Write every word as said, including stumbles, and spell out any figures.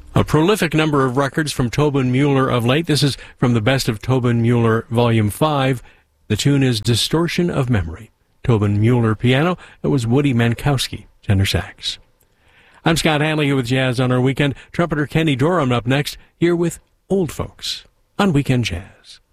A prolific number of records from Tobin Mueller of late. This is from the Best of Tobin Mueller Volume five. The tune is Distortion of Memory. Tobin Mueller piano. It was Woody Mankowski, tenor sax. I'm Scott Hanley here with Jazz on our Weekend. Trumpeter Kenny Dorham up next, here with Old Folks on Weekend Jazz.